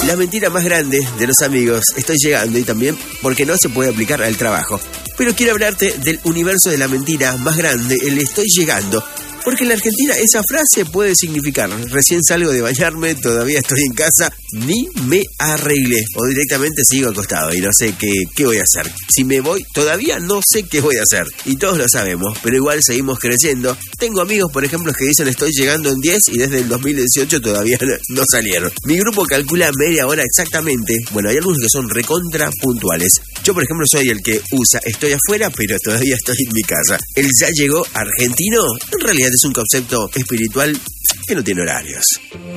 La mentira más grande de los amigos, estoy llegando, y también porque no se puede aplicar al trabajo. Pero quiero hablarte del universo de la mentira más grande, el estoy llegando. Porque en la Argentina esa frase puede significar: recién salgo de bañarme, todavía estoy en casa, ni me arreglé. O directamente sigo acostado y no sé qué voy a hacer. Si me voy, todavía no sé qué voy a hacer. Y todos lo sabemos, pero igual seguimos creyendo. Tengo amigos, por ejemplo, que dicen estoy llegando en 10 y desde el 2018 todavía no salieron. Mi grupo calcula media hora exactamente. Bueno, hay algunos que son recontra puntuales. Yo, por ejemplo, soy el que usa estoy afuera, pero todavía estoy en mi casa. El ya llegó argentino, en realidad es un concepto espiritual que no tiene horarios.